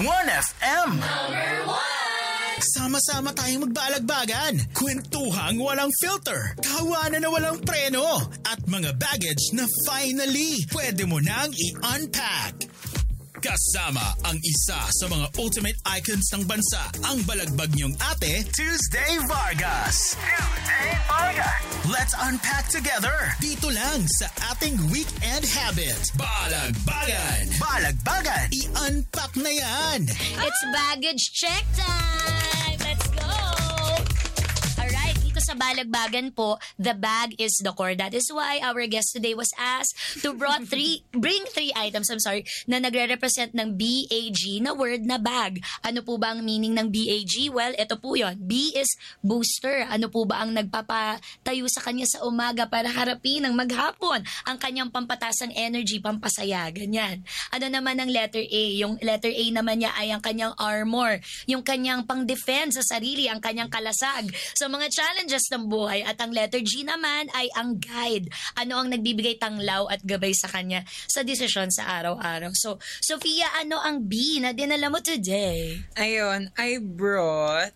1FM. Number 1. Sama-sama tayong magbalagbagan, kwentuhang walang filter, kahawanan na walang preno, at mga baggage na finally pwede mo nang i-unpack. Kasama ang isa sa mga ultimate icons ng bansa, ang balagbag niyong ate, Tuesday Vargas. Let's unpack together. Dito lang sa ating weekend habit. Balagbagan. Balagbagan. I-unpack na yan. It's baggage check time! Let's go! Alright, dito sa balagbagan po, the bag is the core. That is why our guest today was asked to bring three items, na nagre-represent ng BAG na word na bag. Ano po ba ang meaning ng BAG? Well, ito po yon. B is booster. Ano po ba ang nagpapatayo sa kanya sa umaga para harapin ng maghapon? Ang kanyang pampatasang energy, pampasaya, ganyan. Ano naman ang letter A? Yung letter A naman niya ay ang kanyang armor. Yung kanyang pang-defense sa sarili, ang kanyang kalasag sa mga challenges ng buhay. At ang letter G naman ay ang guide. Ano ang nagbibigay tanglaw at gabay sa kanya sa desisyon sa araw-araw. So, Sophia, ano ang B na dinala mo today? Ayun, I brought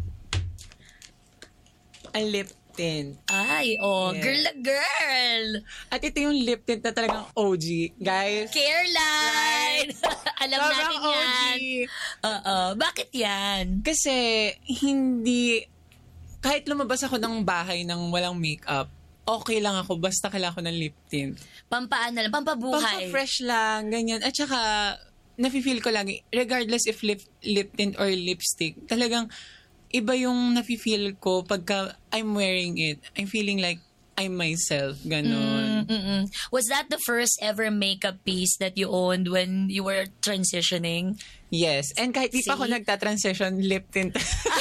a lip tint. Ay, Yeah. girl na girl. At ito yung lip tint na talagang OG, guys. Careline! Alam Sobrang natin yan. OG. Bakit yan? Kasi, kahit lumabas ako ng bahay ng walang makeup, okay lang ako, basta kailangan ko ng lip tint. Pampaan na lang, pampabuhay. Pampa-fresh lang, ganyan. At saka, nafe-feel ko lagi, regardless if lip tint or lipstick, talagang iba yung nafe-feel ko pagka I'm wearing it. I'm feeling like I'm myself, ganon. Was that the first ever makeup piece that you owned when you were transitioning? Yes. And kahit di pa ako nagta-transition, lip tint.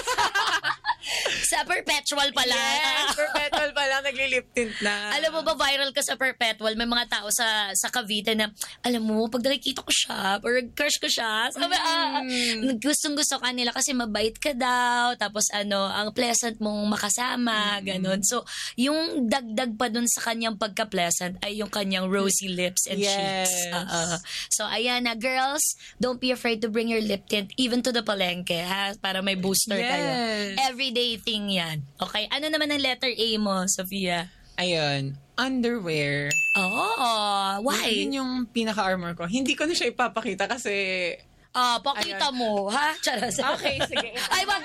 Sa Perpetual pala. Yes, perpetual pa lang, nagli-lip tint na. Alam mo ba, viral ka sa Perpetual, may mga tao sa Cavite na, alam mo, pag nakikita ko siya, or crush ko siya, sabi, gustong-gusto ka nila kasi mabait ka daw, tapos ang pleasant mong makasama, ganon. So, yung dagdag pa dun sa kanyang pagka-pleasant ay yung kanyang rosy lips and cheeks. So, ayan na, girls, don't be afraid to bring your lip tint even to the palengke, ha? Para may booster kayo. Everyday thing yan. Okay? Ano naman ang letter A mo, Sophia? Ayun, underwear. Oh, why? Yun yung pinaka-armor ko. Hindi ko na siya ipapakita kasi... pakita mo, ha? Charas. Okay, sige. Ay, wag.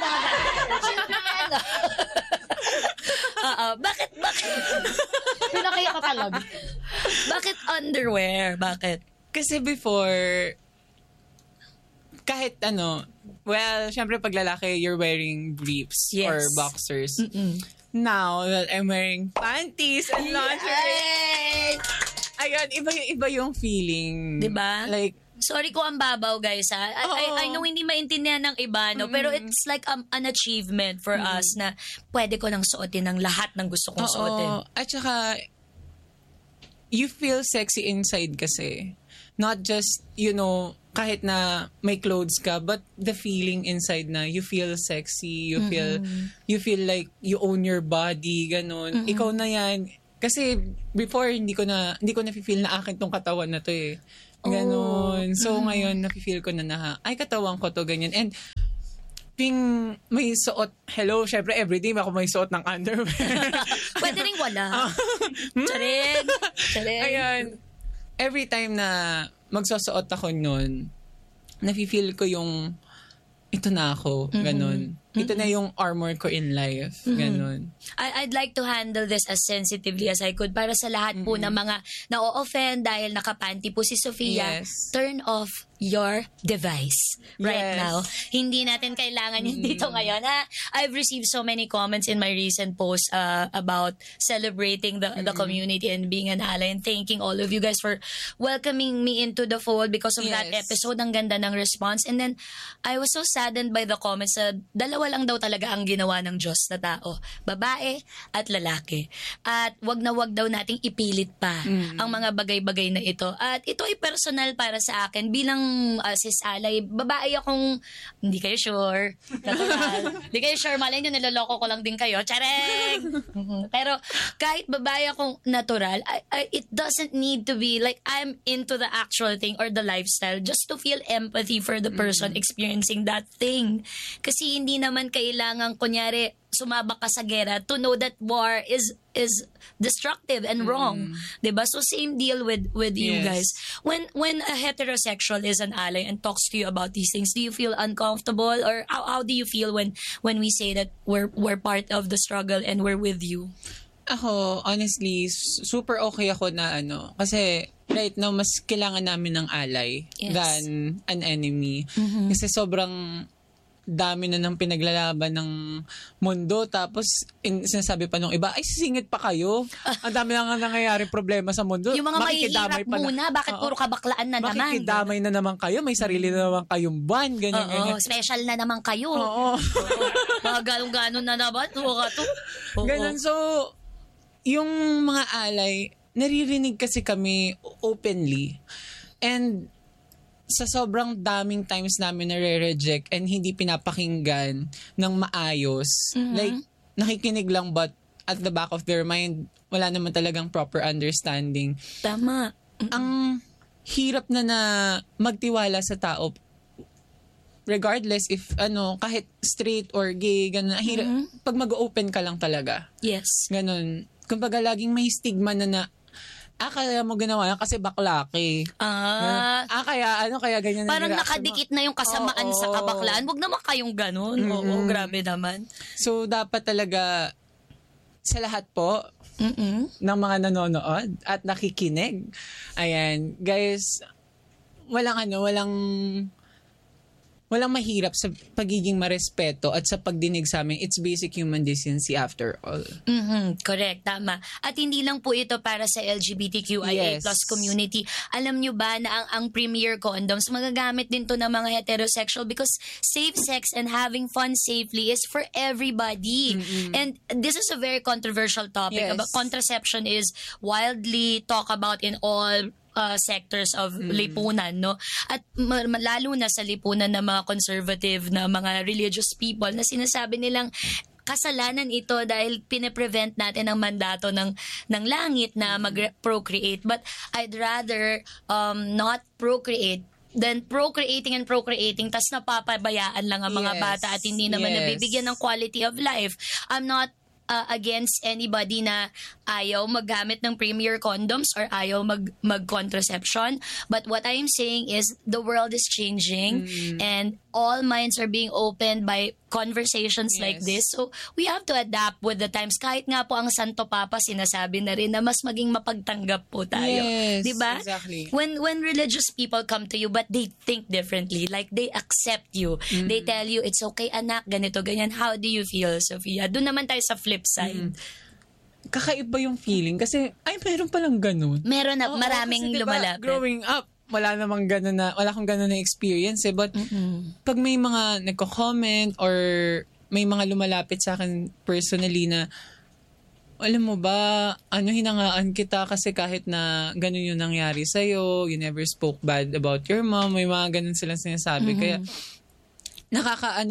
Bakit? Pinakaya ka talaga. Bakit underwear? Bakit? Kasi before, kahit syempre pag lalaki, you're wearing briefs or boxers. Now that I'm wearing panties and lingerie, ayun, iba yung feeling. Diba? Like, sorry ko ang babaw, guys, ha? I know hindi maintindihan ng iba, no? Pero it's like an achievement for us na pwede ko nang suotin ng lahat ng gusto kong suotin. At saka, you feel sexy inside kasi. Not just, kahit na may clothes ka, but the feeling inside na you feel sexy, you feel like you own your body, ganon. Ikaw na yan. Kasi before, hindi ko na feel na akin tong katawan na to eh. Ganon. So ngayon, nafe-feel ko na ay katawan ko to, ganyan. And may suot, syempre everyday ako may suot ng underwear. Pwede rin wala. Charing. Ayun. Every time na magsusuot ako nun, nafe-feel ko yung ito na ako, ganon. Ito na yung armor ko in life, ganon. I'd like to handle this as sensitively as I could para sa lahat po ng mga na-offend dahil nakapanty po si Sophia. Yes. Turn off your device right now. Hindi natin kailangan yun dito ngayon. I've received so many comments in my recent post about celebrating the community and being an ally, and thanking all of you guys for welcoming me into the fold because of that episode. Ang ganda ng response. And then, I was so saddened by the comments. Dalawa dalawa lang daw talaga ang ginawa ng Diyos na tao, babae at lalaki. At wag daw nating ipilit pa ang mga bagay-bagay na ito. At ito ay personal para sa akin bilang sis Alay, babae akong hindi kayo sure. Natural. Hindi kayo sure, malay nyo niloloko ko lang din kayo. Chareng! Pero kahit babae akong natural, it doesn't need to be like I'm into the actual thing or the lifestyle just to feel empathy for the person experiencing that thing. Kasi hindi naman kailangan kunyari sumabak ka sa gera to know that war is destructive and wrong. 'Di ba? So same deal with you guys. When a heterosexual is an ally and talks to you about these things, do you feel uncomfortable or how do you feel when we say that we're part of the struggle and we're with you? Ako, honestly, super okay ako na kasi right now, mas kailangan namin ng ally than an enemy. Kasi sobrang dami na ng pinaglalaban ng mundo. Tapos, sinasabi pa nung iba, ay, sisingit pa kayo. Ang dami na nga nangyayari problema sa mundo. Yung mga mahihirap muna, bakit puro kabaklaan na naman? Makikidamay na naman kayo, may sarili na naman kayong buwan, ganyan. Special na naman kayo. Oo. Mga ganun na naman. Ganun, so, yung mga alay, naririnig kasi kami openly. And sa sobrang daming times namin nare-reject and hindi pinapakinggan ng maayos, like, nakikinig lang but at the back of their mind, wala naman talagang proper understanding. Tama. Ang hirap na magtiwala sa tao regardless if kahit straight or gay, ganun. Hirap, pag mag-open ka lang talaga. Yes. Ganun. Kumbaga laging may stigma na kaya mo ginawa yan kasi baklaki. Kaya ganyan. Parang nakadikit na yung kasamaan sa kabaklaan. Huwag naman kayong ganun. Oo, grabe naman. So, dapat talaga sa lahat po ng mga nanonood at nakikinig. Ayan, guys, walang mahirap sa pagiging marespeto at sa pagdinig sa amin. It's basic human decency after all. Correct, tama. At hindi lang po ito para sa LGBTQIA+ community. Alam nyo ba na ang premier condoms, magagamit din to ng mga heterosexual because safe sex and having fun safely is for everybody. And this is a very controversial topic. About contraception is wildly talked about in all sectors of lipunan, no? At lalo na sa lipunan ng mga conservative na mga religious people na sinasabi nilang kasalanan ito dahil pine-prevent natin ang mandato ng langit na mag-procreate. But I'd rather not procreate than procreating tas napapabayaan lang ang mga bata at hindi naman nabibigyan ng quality of life. I'm not against anybody na ayaw maggamit ng premier condoms or ayaw mag-contraception. But what I'm saying is the world is changing and all minds are being opened by conversations like this. So, we have to adapt with the times. Kahit nga po ang Santo Papa sinasabi na rin na mas maging mapagtanggap po tayo. Yes, diba? Exactly. When religious people come to you but they think differently, like they accept you, they tell you, it's okay anak, ganito, ganyan. How do you feel, Sophia? Doon naman tayo sa flip side. Kakaiba yung feeling kasi, meron palang ganun. Meron na, maraming kasi, diba, lumalapit. Growing up, wala akong ganun na experience But pag may mga nagko-comment or may mga lumalapit sa akin personally na, alam mo ba, hinangaan kita kasi kahit na ganun yung nangyari sa'yo, you never spoke bad about your mom, may mga ganun silang sinasabi. Kaya, nakakagaan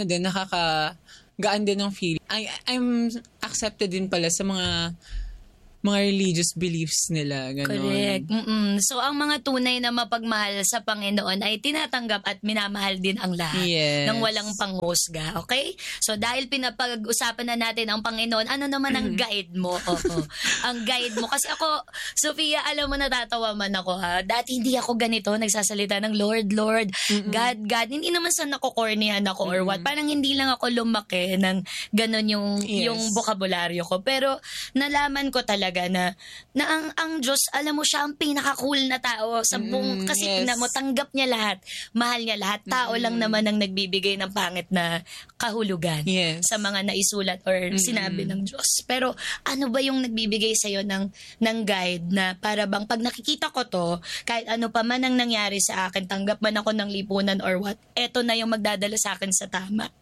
din ng feeling. I'm accepted din pala sa mga religious beliefs nila. Ganon. Correct. So, ang mga tunay na mapagmahal sa Panginoon ay tinatanggap at minamahal din ang lahat ng walang panghusga. Okay? So, dahil pinapag-usapan na natin ang Panginoon, ano naman ang guide mo? Ang guide mo. Kasi ako, Sophia, alam mo, natatawa man ako ha. Dati hindi ako ganito, nagsasalita ng Lord, Lord, God, God. Hindi naman sa nakukornihan ako or what. Parang hindi lang ako lumaki ng ganon yung bokabularyo ko. Pero, nalaman ko talaga na ang Diyos, alam mo siya ang pinaka-cool na tao sa buong, kasi tingnan mo, tanggap niya lahat, mahal niya lahat, tao lang naman ang nagbibigay ng pangit na kahulugan sa mga naisulat or sinabi ng Diyos. Pero ano ba yung nagbibigay sa'yo ng guide na para bang pag nakikita ko to, kahit ano pa man ang nangyari sa akin, tanggap man ako ng lipunan or what, eto na yung magdadala sa akin sa tama.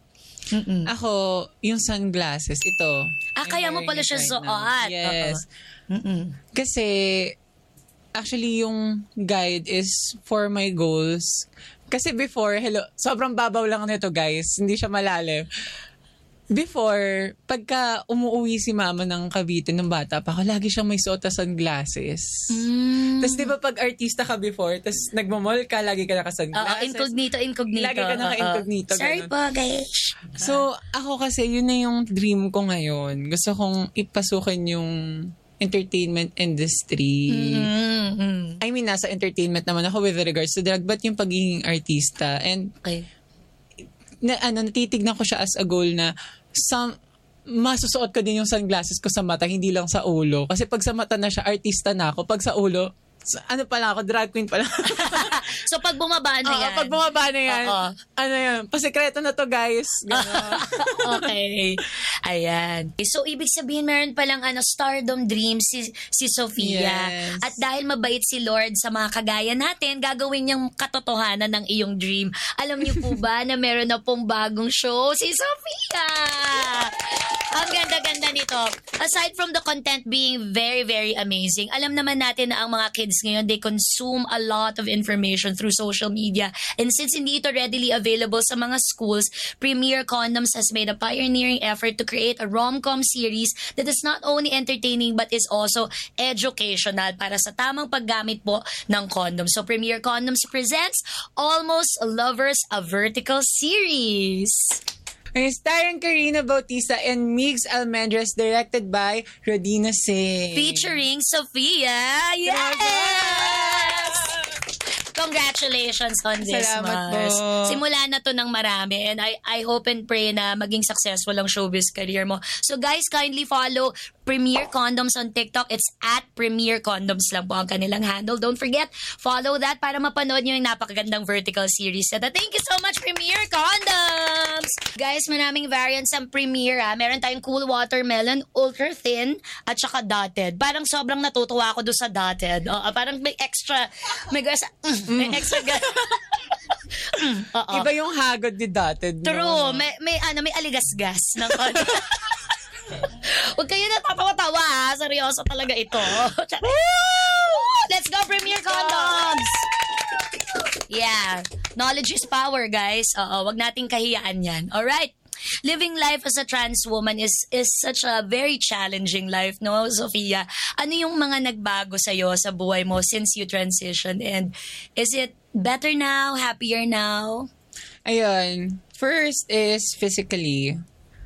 Ako, yung sunglasses, ito. I'm Kaya mo wearing pala it siya right suot. now. Yes. Kasi, actually, yung guide is for my goals. Kasi before, sobrang babaw lang nito, guys. Hindi siya malalim. Before, pagka umuwi si mama ng Cavite ng bata pa ako, lagi siyang may suot na sunglasses. Tapos di ba pag artista ka before, tapos nagmamall ka, lagi ka naka-sunglasses. Incognito. Lagi ka naka-incognito. Sorry ganun. po, guys. So, ako kasi, yun na yung dream ko ngayon. Gusto kong ipasukin yung entertainment industry. I mean, nasa entertainment naman ako with regards to drag, but yung pagiging artista. And Okay. natitignan ko siya as a goal na masusuot ko din yung sunglasses ko sa mata, hindi lang sa ulo. Kasi pag sa mata na siya, artista na ako. Pag sa ulo, ano pala ako, drag queen pala. So, pag bumaba na yan. Pag bumaba na yan, Oo. ano yan, pasikreto na to, guys. Ganon. Okay. Ayan. So, ibig sabihin, meron palang stardom dream si Sofia. Yes. At dahil mabait si Lord sa mga kagaya natin, gagawin niyang katotohanan ng iyong dream. Alam niyo po ba na meron na pong bagong show si Sofia? Ang ganda-ganda nito. Aside from the content being very, very amazing, alam naman natin na ang mga kids ngayon, they consume a lot of information through social media. And since hindi ito readily available sa mga schools, Premier Condoms has made a pioneering effort to create a rom-com series that is not only entertaining but is also educational para sa tamang paggamit po ng condom. So Premier Condoms presents Almost Lovers, a vertical series. Starring Karina Bautista and Migs Almendres, directed by Rodina Singh. Featuring Sofia. Yes! Congratulations on this, Salamat Mars. po. Simula na to ng marami and I hope and pray na maging successful ang showbiz career mo. So guys, kindly follow Premier Condoms on TikTok. It's at Premier Condoms lang po ang kanilang handle. Don't forget, follow that para mapanood nyo yung napakagandang vertical series. At thank you so much, Premier Condoms! Guys, maraming variants ang Premier. Meron tayong Cool Watermelon, Ultra Thin, at saka Dotted. Parang sobrang natutuwa ako doon sa Dotted. Parang may extra, may extra Iba yung hagod ni Dotted. True. May aligasgas ng Huwag kayo natatawa-tawa, ha? Seryoso talaga ito. Let's go, Premier Condoms! Yeah. Knowledge is power, guys. Wag nating kahiyaan yan. Alright? Living life as a trans woman is such a very challenging life, no, Sofia? Ano yung mga nagbago sa'yo sa buhay mo since you transitioned? And is it better now? Happier now? Ayun. First is physically.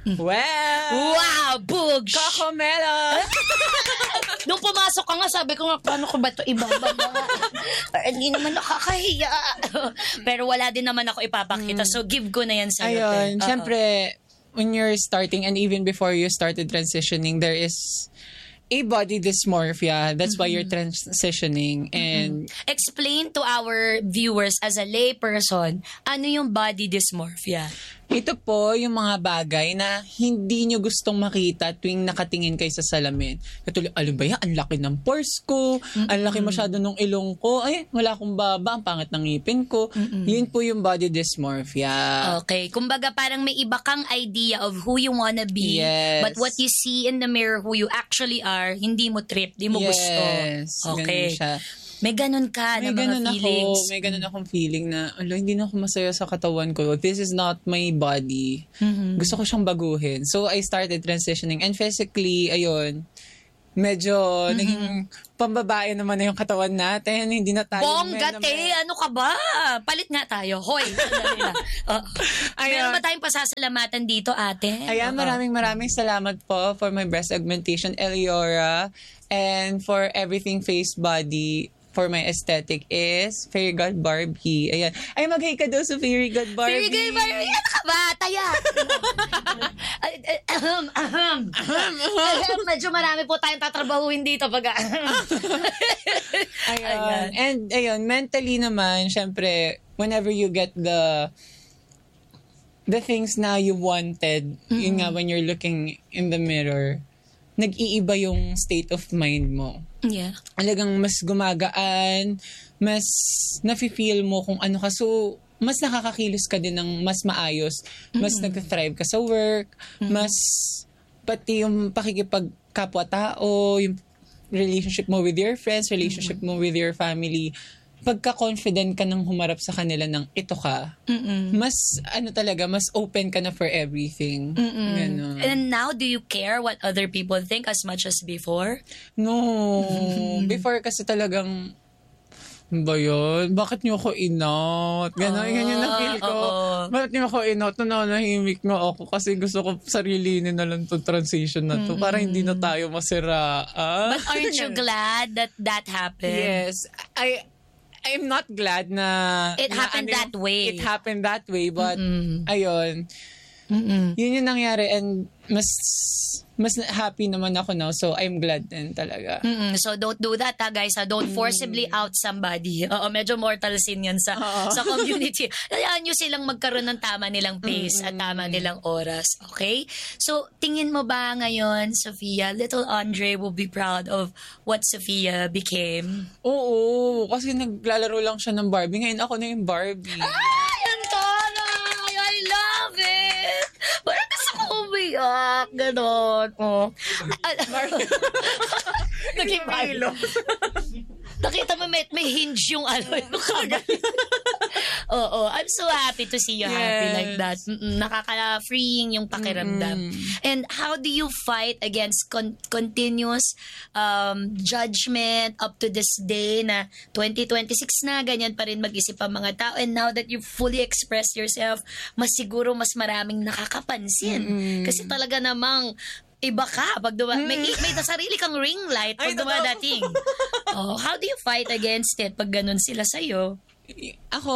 Wow! Boogs! Kakamela! Nung pumasok ka nga, sabi ko nga, paano ko ba ito ibababa? Hindi naman nakakahiya. Pero wala din naman ako ipapakita. So, give ko na yan sa'yo. Ayun. Siyempre, when you're starting and even before you started transitioning, there is a body dysmorphia. That's why you're transitioning. And Explain to our viewers as a lay person, ano yung body dysmorphia? ito po yung mga bagay na hindi nyo gustong makita tuwing nakatingin kayo sa salamin. Katulad, alam ba yan? Ang laki ng pores ko. Ang laki masyado ng ilong ko. Ay, wala akong baba. Ang pangit ng ngipin ko. Yun po yung body dysmorphia. Okay. Kumbaga parang may iba kang idea of who you wanna be. Yes. But what you see in the mirror, who you actually are, hindi mo trip, hindi mo gusto. Yes. Okay. Ganun siya. May ganun ka na mga feelings. May ganun akong feeling na, hindi na ako masaya sa katawan ko. This is not my body. Gusto ko siyang baguhin. So, I started transitioning. And physically, ayun, medyo naging pambabae naman na yung katawan natin. Hindi na tayo Bongga te! Ano ka ba? Palit nga tayo. Hoy! Meron ba tayong pasasalamatan dito, ate? Ayan, maraming salamat po for my breast augmentation, Eliora. And for everything face body, for my aesthetic is Fairy God Barbie. Ayan. Ay, mag-hi ka daw sa Fairy God Barbie. Fairy God Barbie! Ano ka ba? Taya! Medyo marami po tayong tatrabahuin dito pag Ayan. And ayun, mentally naman, syempre, whenever you get the things na you wanted, yun nga, when you're looking in the mirror, nag-iiba yung state of mind mo. Yeah. Talagang mas gumagaan, mas nafe-feel mo kung ano ka. So, mas nakakakilos ka din ng mas maayos, mas nag-thrive ka sa work, mas pati yung pakikipagkapwa-tao, yung relationship mo with your friends, relationship mo with your family, pagka-confident ka nang humarap sa kanila ng ito ka, mas talaga, mas open ka na for everything. Ganun. And now, do you care what other people think as much as before? No. Before kasi talagang, ba yun? Bakit niyo ako inot? Ganon, ganyan na feel ko. Bakit niyo ako inot? Nananahimik nga ako kasi gusto ko sarilinin na lang to transition na to para hindi na tayo masiraan. But aren't you glad that happened? Yes. I'm not glad na It happened that way. It happened that way, but ayun. Yun yung nangyari, and mas happy naman ako now, so I'm glad din talaga. So don't do that, guys. Don't forcibly out somebody. Medyo mortal sin yan sa community. Hayaan nyo silang magkaroon ng tama nilang pace at tama nilang oras. Okay? So, tingin mo ba ngayon, Sophia, little Andre will be proud of what Sophia became? Oo, kasi naglalaro lang siya ng Barbie. Ngayon ako na yung Barbie. Ay, ang talay! I love it! Parang gusto ko umiyak. Ganon. Naging Milo. Nakita mo, may hinge yung yung kamay. Oo. I'm so happy to see you happy like that. Nakaka-freeing yung pakiramdam. And how do you fight against continuous judgment up to this day na 2026 na, ganyan pa rin mag-isip ang mga tao. And now that you fully expressed yourself, mas siguro mas maraming nakakapansin. Kasi talaga namang iba ka pag may sarili kang ring light pag dumadating. How do you fight against it pag ganun sila sa'yo? Ako,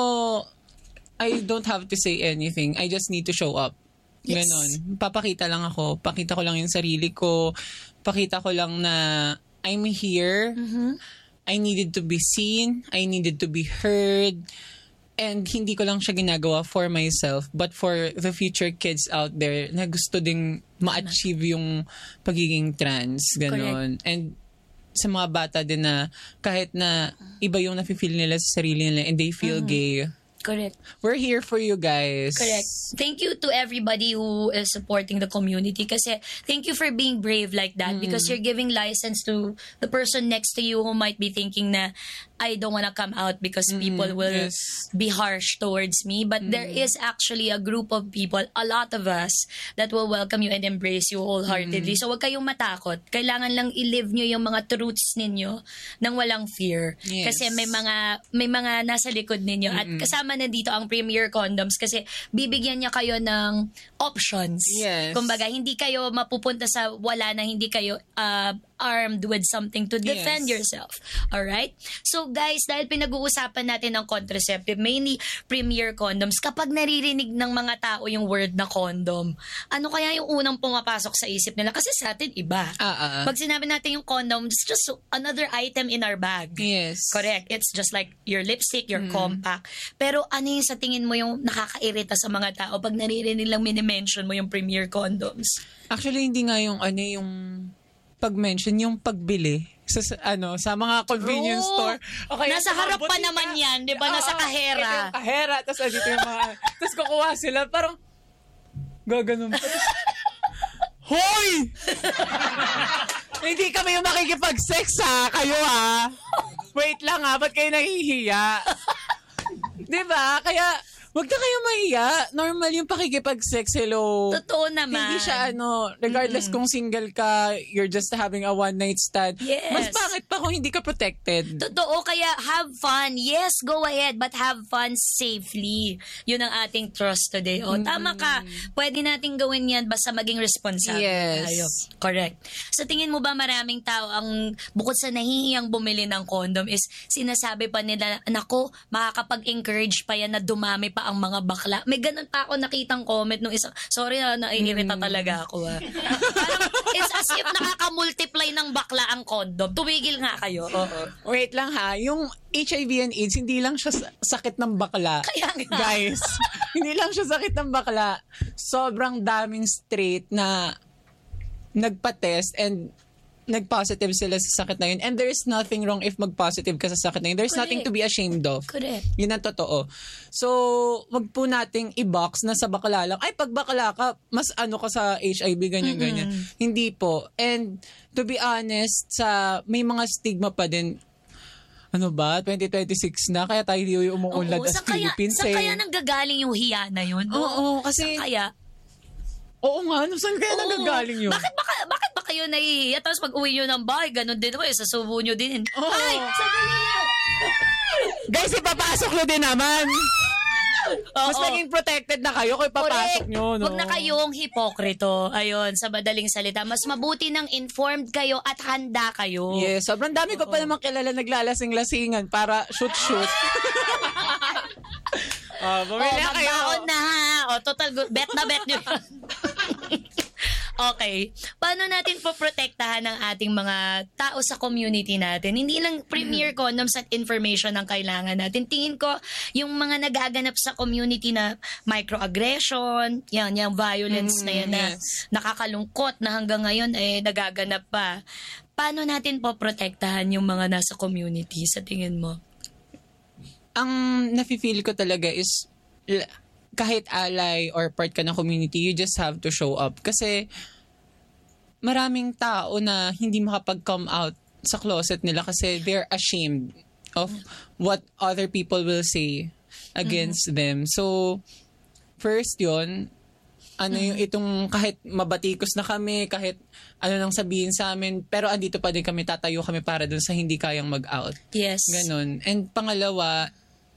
I don't have to say anything. I just need to show up. Yes. Ganon. Papakita lang ako. Pakita ko lang yung sarili ko. Pakita ko lang na I'm here. I needed to be seen. I needed to be heard. And hindi ko lang siya ginagawa for myself, but for the future kids out there na gusto ding ma-achieve yung pagiging trans. Ganon. Correct. And sa mga bata din na kahit na iba yung nafe-feel nila sa sarili nila and they feel gay, Correct. we're here for you guys. Correct. Thank you to everybody who is supporting the community kasi thank you for being brave like that because you're giving license to the person next to you who might be thinking na I don't want to come out because people will be harsh towards me. But there is actually a group of people, a lot of us, that will welcome you and embrace you wholeheartedly. So, huwag kayong matakot. Kailangan lang i-live nyo yung mga truths ninyo nang walang fear. Yes. Kasi may mga nasa likod ninyo. At kasama na dito ang Premier Condoms kasi bibigyan niya kayo ng options. Yes. Kumbaga, hindi kayo mapupunta sa wala na hindi kayo armed with something to defend yourself. Alright? So guys, dahil pinag-uusapan natin ng contraceptive, mainly Premier Condoms, kapag naririnig ng mga tao yung word na condom, ano kaya yung unang pumapasok sa isip nila? Kasi sa atin, iba. Pag sinabi natin yung condom, it's just another item in our bag. Yes. Correct. It's just like your lipstick, your compact. Pero ano yung sa tingin mo yung nakakairita sa mga tao pag naririnig lang mini-mention mo yung Premier Condoms? Actually, hindi nga yung yung pag-mention, yung pagbili sa mga convenience store. Okay, nasa harap pa naman yan, di ba? Nasa kahera. Ito yung kahera, tapos dito yung mga, tapos kukuha sila, parang, gaganon pa. Hoy! Hindi kami yung makikipag-sex kayo Wait lang ba't kayo nahihiya? Di ba? Kaya, wag na kayo mahiya. Normal yung pakikipag-sex, hello. Totoo naman. Hindi siya regardless kung single ka, you're just having a one-night stand. Yes. Mas pangit pa kung hindi ka protected. Totoo, kaya have fun. Yes, go ahead, but have fun safely. Yun ang ating trust today. Tama ka. Pwede nating gawin yan basta maging responsable tayo. Correct. Sa tingin mo ba maraming tao ang bukod sa nahihiyang bumili ng condom is sinasabi pa nila, nako, makakapag-encourage pa yan na dumami pa ang mga bakla. May ganun pa ako nakitang comment nung isa. Sorry naiirita talaga ako. Parang, it's as if nakaka-multiply ng bakla ang condom. Tumigil nga kayo. Wait lang yung HIV and AIDS, hindi lang siya sakit ng bakla. Kaya nga. Guys, hindi lang siya sakit ng bakla. Sobrang daming straight na nagpa-test and nag-positive sila sa sakit na yun. And there's nothing wrong if mag-positive ka sa sakit na yun. There's nothing to be ashamed of. Correct. Yun ang totoo. So, wag po nating i-box na sa bakla lang. Ay, pag bakla ka, mas ano ka sa HIV, ganyan-ganyan. Hindi po. And to be honest, may mga stigma pa din. Ano ba? 2026 na, kaya tayo yung umuunlad as Philippines. Saan kaya nanggagaling yung hiya na yun? Oo, kasi... Saan kaya? Oo nga, saan kaya nanggagaling yun? Bakit ba kayo nahihiya? Tapos pag uwi nyo ng bahay, ganun din kayo, sasubo nyo din. Ay, sandali lang! Guys, ipapasok nyo din naman! Mas Oo. naging protected na kayo kung ipapasok nyo, no? Huwag na kayong hipokrito. Ayun, sa madaling salita. Mas mabuti nang informed kayo at handa kayo. Yes, sobrang dami ko pa naman kilala naglalasing-lasingan para shoot-shoot. Bumili na kayo. Magbaon na ha. Total, bet na bet nyo. Okay. Paano natin poprotektahan ang ating mga tao sa community natin? Hindi lang premier condoms at information ang kailangan natin. Tingin ko, yung mga nagaganap sa community na microaggression, yung violence na yan na nakakalungkot na hanggang ngayon nagaganap pa. Paano natin poprotektahan yung mga nasa community sa tingin mo? Ang nafe-feel ko talaga is kahit ally or part ka ng community, you just have to show up. Kasi maraming tao na hindi makapag-come out sa closet nila kasi they're ashamed of what other people will say against them. So, first yun, yung itong kahit mabatikos na kami, kahit ano nang sabihin sa amin, pero andito pa din kami, tatayo kami para dun sa hindi kayang mag-out. Yes. Ganon. And pangalawa,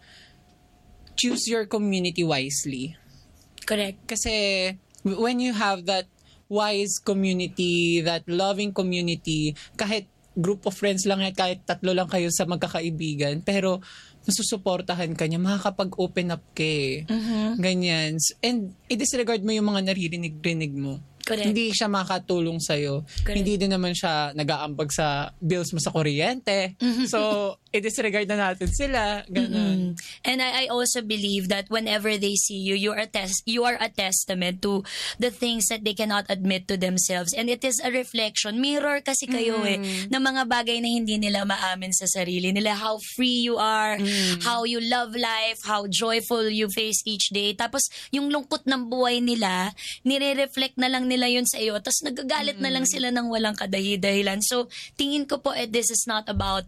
choose your community wisely. Correct. Kasi when you have that wise community, that loving community, kahit group of friends lang yan, kahit 3 lang kayo sa magkakaibigan, pero nasusuportahan ka niya, makakapag-open up ka eh. Ganyan. And i-disregard mo yung mga naririnig-rinig mo. Correct. Hindi siya makatulong sa'yo. Correct. Hindi din naman siya nag-aambag sa bills mo sa kuryente. So, i-disregard na natin sila. Ganun. And I also believe that whenever they see you, you are a testament to the things that they cannot admit to themselves. And it is a reflection. Mirror kasi kayo ng mga bagay na hindi nila maamin sa sarili nila. How free you are, how you love life, how joyful you face each day. Tapos, yung lungkot ng buhay nila, nire-reflect na lang nila yun sa iyo. Tapos, nagagalit na lang sila ng walang kadahi-dahilan. So, tingin ko po, this is not about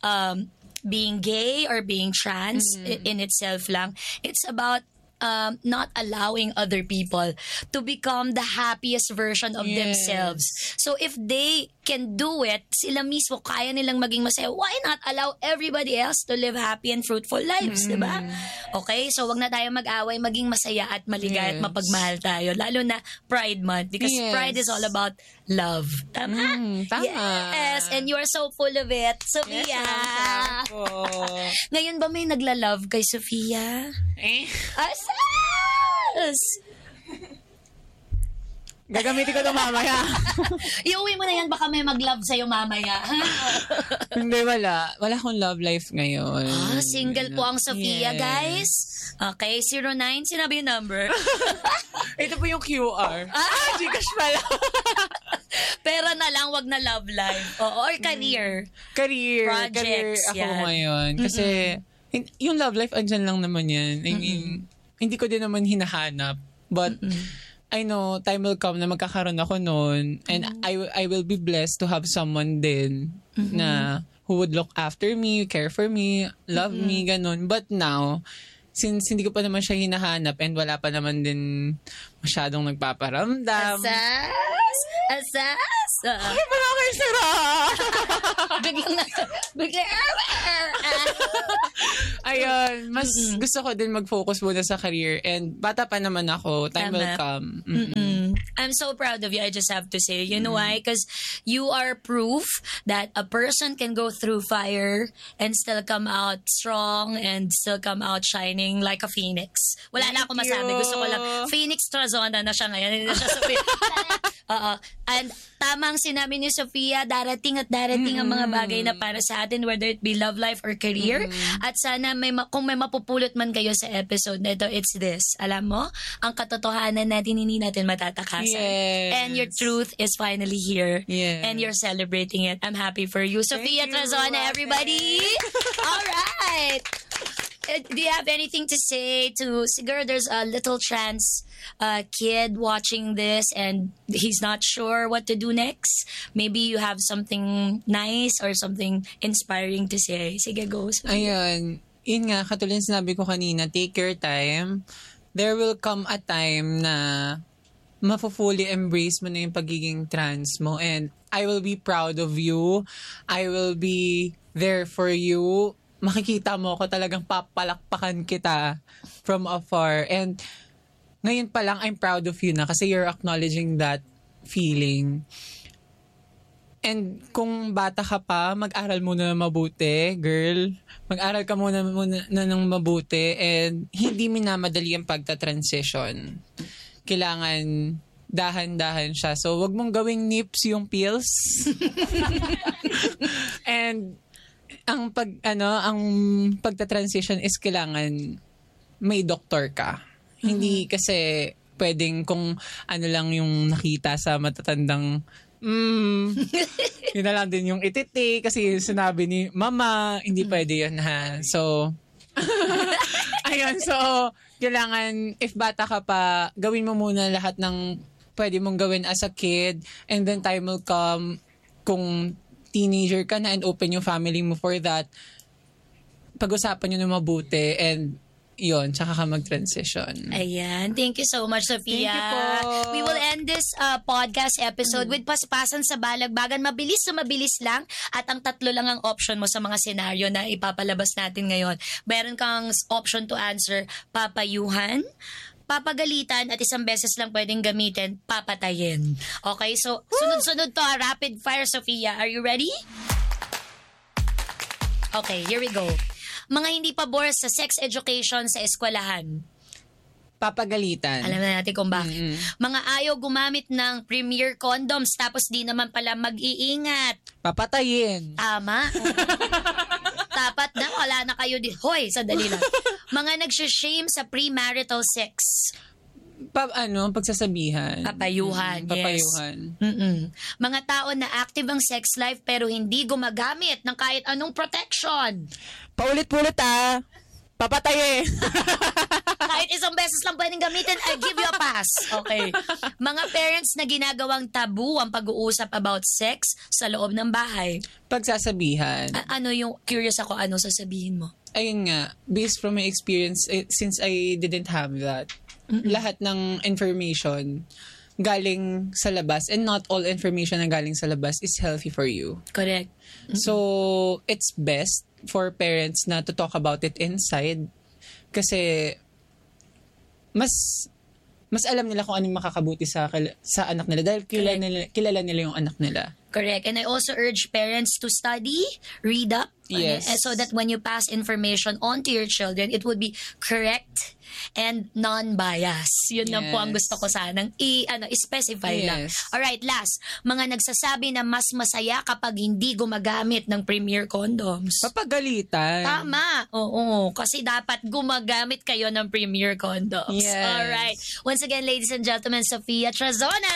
being gay or being trans in itself lang. It's about not allowing other people to become the happiest version of themselves. So if they can do it, sila mismo kaya nilang maging masaya, why not allow everybody else to live happy and fruitful lives, di ba? Okay, so wag na tayo mag-away, maging masaya at maligaya at mapagmahal tayo. Lalo na Pride Month because Pride is all about love. Tama? Tama. Yes, and you are so full of it, Sophia. Yes, po. Ngayon ba may nagla-love kay Sophia? Asas! Gagamitin ko ito mamaya. Iuwi mo na yan, baka may mag-love sa'yo mamaya. Hindi, wala. Wala akong love life ngayon. Single po ang Sophia, guys. Okay, 09, sinabi yung number. Ito po yung QR. Gcash pala. Pera na lang, wag na love life. Or career. Career Projects, ako yan. ngayon. Kasi, yung love life, andyan lang naman yan. I mean, hindi ko din naman hinahanap. But, I know, time will come na magkakaroon ako noon. And I will be blessed to have someone din na who would look after me, care for me, love me, ganun. But now, since hindi ko pa naman siya hinahanap and wala pa naman din masyadong nagpaparamdam. Asas! Ay, wala kayo sira! Biglang, Ayun, mas gusto ko din mag-focus muna sa career and bata pa naman ako, time will come. I'm so proud of you, I just have to say. You know why? Because you are proof that a person can go through fire and still come out strong and still come out shining like a phoenix. Wala na ako masabi. Gusto ko lang, Phoenix Trazona na siya ngayon. Hindi na siya sa And tamang sinabi ni Sofia, darating at darating ang mga bagay na para sa atin, whether it be love life or career. At sana kung may mapupulot man kayo sa episode na ito, it's this. Alam mo, ang katotohanan natin hindi natin matatakasan. Yes. And your truth is finally here. Yes. And you're celebrating it. I'm happy for you. Sofia you, Trazona, Ate. everybody! All right! Do you have anything to say to siguro there's a little trans kid watching this and he's not sure what to do next? Maybe you have something nice or something inspiring to say. Sige, go. Ayun. Yun nga, katulad ng sinabi ko kanina, take your time. There will come a time na mafo-fully embrace mo na yung pagiging trans mo, and I will be proud of you. I will be there for you. Makikita mo ako, talagang papalakpakan kita from afar. And ngayon pa lang, I'm proud of you na kasi you're acknowledging that feeling. And kung bata ka pa, mag-aral muna na mabuti, girl. Mag-aral ka muna na ng mabuti, and hindi minamadali ang pagta-transition. Kailangan dahan-dahan siya. So, wag mong gawing nips yung pills. And ang pagta-transition is kailangan may doktor ka. Hindi kasi pwedeng kung ano lang yung nakita sa matatandang yun na lang din yung ititi kasi sinabi ni mama, hindi pwede yun ha. So, ayun. So, kailangan, if bata ka pa, gawin mo muna lahat ng pwede mong gawin as a kid, and then time will come kung teenager ka na and open yung family mo for that, pag-usapan nyo na mabuti, and yun, tsaka ka mag-transition. Ayan. Thank you so much, Sofia. Thank you po. We will end this podcast episode with paspasan sa balagbagan. Mabilis na mabilis lang. At ang 3 lang ang option mo sa mga senaryo na ipapalabas natin ngayon. Meron kang option to answer, papayuhan, papagalitan, at 1 beses lang pwedeng gamitin, papatayin. Okay? So, sunod-sunod to. Rapid fire, Sofia. Are you ready? Okay, here we go. Mga hindi pabor sa sex education sa eskwelahan. Papagalitan. Alam na natin kung bakit. Mga ayaw gumamit ng premier condoms tapos di naman pala mag-iingat. Papatayin. Tama. Tapat na, wala na kayo di. Hoy, sandali lang. Mga nagsishame sa premarital sex. Pagsasabihan. Papayuhan, yes. Papayuhan. Mga tao na active ang sex life pero hindi gumagamit ng kahit anong protection. Paulit-pulit papatayin. Kahit 1 beses lang pwedeng gamitin, I give you a pass. Okay. Mga parents na ginagawang tabu ang pag-uusap about sex sa loob ng bahay. Pagsasabihan. Ano yung, curious ako, ano sasabihin mo? Ayun nga, based from my experience, since I didn't have that, lahat ng information galing sa labas, and not all information na galing sa labas is healthy for you. Correct. So, it's best for parents na to talk about it inside kasi mas alam nila kung anong makakabuti sa anak nila dahil kilala nila yung anak nila. Correct. And I also urge parents to study, read up, yes, so that when you pass information on to your children, it would be correct and non-bias. Yun lang po ang gusto ko sanang i-specify lang. Alright, last. Mga nagsasabi na mas masaya kapag hindi gumagamit ng premier condoms. Papagalitan. Tama. Oo. Kasi dapat gumagamit kayo ng premier condoms. Yes. Alright. Once again, ladies and gentlemen, Sofia Trazona!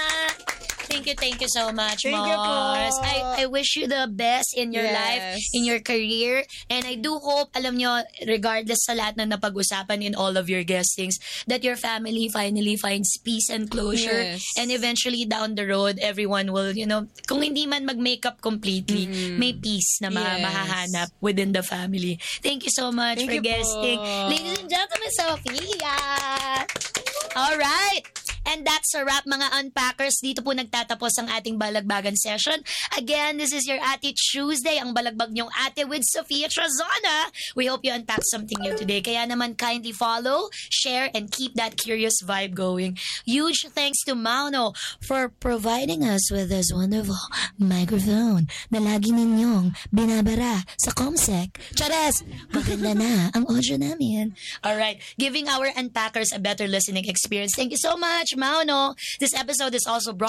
Thank you so much, Thank you Mars. po. I wish you the best in your life, in your career. And I do hope, alam nyo, regardless sa lahat na napag-usapan in all of your guestings, that your family finally finds peace and closure. Yes. And eventually, down the road, everyone will, kung hindi man mag-makeup completely, may peace na mahahanap within the family. Thank you so much Thank for you guesting. po. Ladies and gentlemen, Sofia! All right. And that's a wrap, mga unpackers. Dito po nagtatapos ang ating balagbagan session. Again, this is your Ate Tuesday, ang balagbag niyong ate with Sofia Trazona. We hope you unpack something new today. Kaya naman kindly follow, share, and keep that curious vibe going. Huge thanks to Mauno for providing us with this wonderful microphone na lagi ninyong binabara sa Comsec. Chares! Maganda na ang audio namin. Alright, giving our unpackers a better listening experience. Thank you so much, Mauno. This episode is also brought